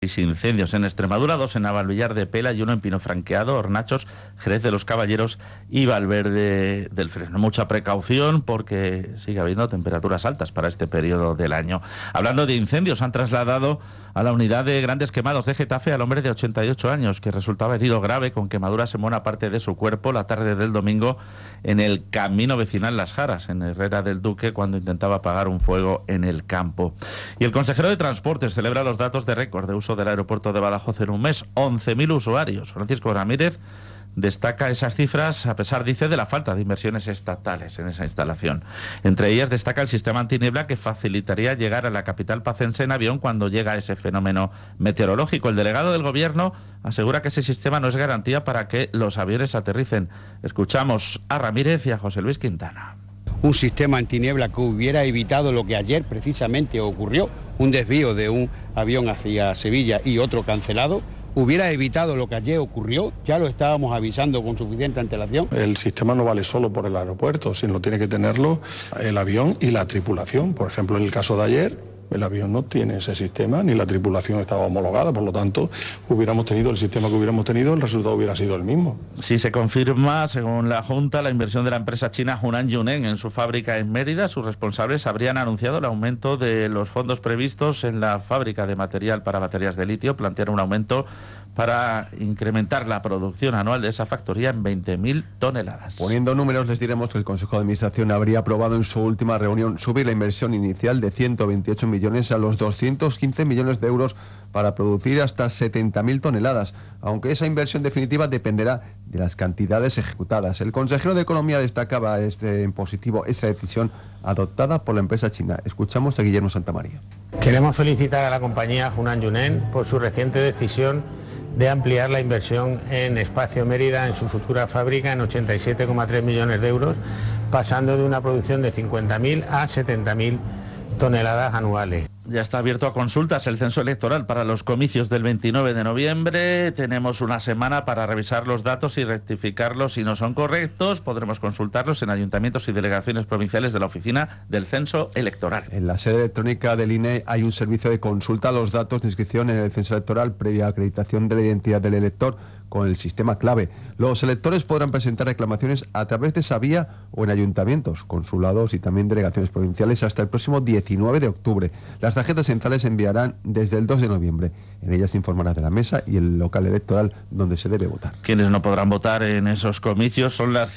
Incendios en Extremadura, 2 en Navalvillar de Pela y 1 en Pino Franqueado, Hornachos, Jerez de los Caballeros y Valverde del Fresno. Mucha precaución porque sigue habiendo temperaturas altas para este periodo del año. Hablando de incendios, han trasladado a la unidad de grandes quemados de Getafe al hombre de 88 años que resultaba herido grave con quemaduras en buena parte de su cuerpo la tarde del domingo en el camino vecinal Las Jaras, en Herrera del Duque, cuando intentaba apagar un fuego en el campo. Y el consejero de Transportes celebra los datos de récord de uso del aeropuerto de Badajoz en un mes, 11.000 usuarios. Francisco Ramírez destaca esas cifras a pesar, dice, de la falta de inversiones estatales en esa instalación. Entre ellas destaca el sistema antiniebla que facilitaría llegar a la capital pacense en avión cuando llega ese fenómeno meteorológico. El delegado del Gobierno asegura que ese sistema no es garantía para que los aviones aterricen. Escuchamos a Ramírez y a José Luis Quintana. Un sistema antiniebla que hubiera evitado lo que ayer precisamente ocurrió, un desvío de un avión hacia Sevilla y otro cancelado, hubiera evitado lo que ayer ocurrió, ya lo estábamos avisando con suficiente antelación. El sistema no vale solo por el aeropuerto, sino tiene que tenerlo el avión y la tripulación. Por ejemplo, en el caso de ayer, el avión no tiene ese sistema, ni la tripulación estaba homologada, por lo tanto, hubiéramos tenido el sistema que hubiéramos tenido, el resultado hubiera sido el mismo. Si se confirma, según la Junta, la inversión de la empresa china Hunan Yuneng en su fábrica en Mérida, sus responsables habrían anunciado el aumento de los fondos previstos en la fábrica de material para baterías de litio, plantearon un aumento para incrementar la producción anual de esa factoría en 20.000 toneladas. Poniendo números, les diremos que el Consejo de Administración habría aprobado en su última reunión subir la inversión inicial de 128 millones a los 215 millones de euros para producir hasta 70.000 toneladas, aunque esa inversión definitiva dependerá de las cantidades ejecutadas. El consejero de Economía destacaba en positivo esa decisión adoptada por la empresa china. Escuchamos a Guillermo Santamaría. Queremos felicitar a la compañía Hunan Yuneng por su reciente decisión de ampliar la inversión en Espacio Mérida en su futura fábrica en 87,3 millones de euros, pasando de una producción de 50.000 a 70.000 toneladas anuales. Ya está abierto a consultas el censo electoral para los comicios del 29 de noviembre. Tenemos una semana para revisar los datos y rectificarlos si no son correctos. Podremos consultarlos en ayuntamientos y delegaciones provinciales de la Oficina del Censo Electoral. En la sede electrónica del INE hay un servicio de consulta a los datos de inscripción en el censo electoral previa acreditación de la identidad del elector con el sistema clave. Los electores podrán presentar reclamaciones a través de esa vía o en ayuntamientos, consulados y también delegaciones provinciales hasta el próximo 19 de octubre. Las tarjetas centrales se enviarán desde el 2 de noviembre. En ellas se informará de la mesa y el local electoral donde se debe votar. Quienes no podrán votar en esos comicios son las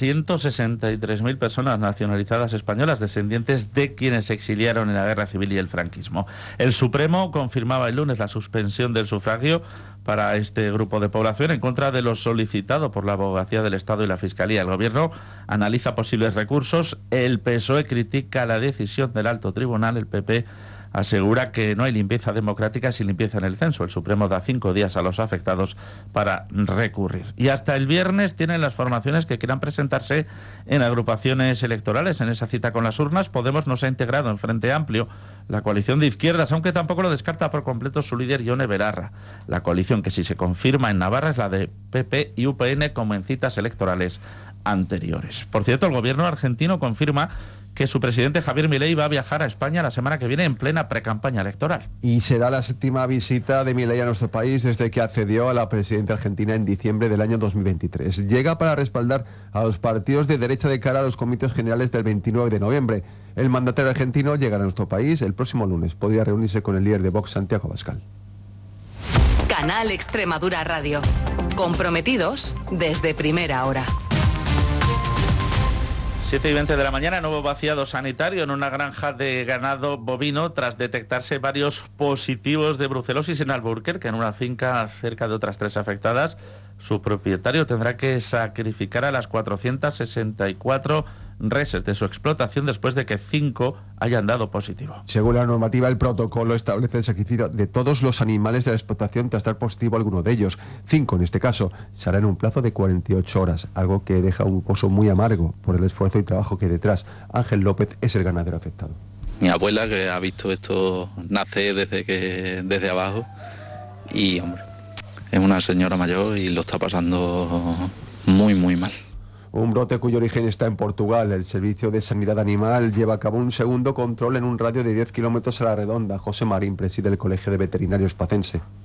163.000 personas nacionalizadas españolas, descendientes de quienes se exiliaron en la Guerra Civil y el franquismo. El Supremo confirmaba el lunes la suspensión del sufragio para este grupo de población en contra de lo solicitado por la Abogacía del Estado y la Fiscalía. El Gobierno analiza posibles recursos. El PSOE critica la decisión del Alto Tribunal. El PP asegura que no hay limpieza democrática sin limpieza en el censo. El Supremo da 5 días a los afectados para recurrir. Y hasta el viernes tienen las formaciones que quieran presentarse en agrupaciones electorales. En esa cita con las urnas, Podemos no se ha integrado en Frente Amplio, la coalición de izquierdas, aunque tampoco lo descarta por completo su líder Ione Belarra. La coalición que si se confirma en Navarra es la de PP y UPN como en citas electorales anteriores. Por cierto, el gobierno argentino confirma que su presidente Javier Milei va a viajar a España la semana que viene en plena precampaña electoral. Y será la 7ª visita de Milei a nuestro país desde que accedió a la presidencia argentina en diciembre del año 2023. Llega para respaldar a los partidos de derecha de cara a los comicios generales del 29 de noviembre. El mandatario argentino llegará a nuestro país el próximo lunes. Podría reunirse con el líder de Vox, Santiago Abascal. Canal Extremadura Radio. Comprometidos desde primera hora. 7:20 de la mañana, nuevo vaciado sanitario en una granja de ganado bovino tras detectarse varios positivos de brucelosis en Alburquerque, en una finca cerca de otras 3 afectadas. Su propietario tendrá que sacrificar a las 464 reses de su explotación después de que 5 hayan dado positivo. Según la normativa, el protocolo establece el sacrificio de todos los animales de la explotación tras dar positivo a alguno de ellos. 5 en este caso se hará en un plazo de 48 horas, algo que deja un pozo muy amargo por el esfuerzo y trabajo que hay detrás. Ángel López es el ganadero afectado. Mi abuela, que ha visto esto nacer desde abajo, y hombre, es una señora mayor y lo está pasando muy, muy mal. Un brote cuyo origen está en Portugal. El Servicio de Sanidad Animal lleva a cabo un segundo control en un radio de 10 kilómetros a la redonda. José Marín preside el Colegio de Veterinarios pacense.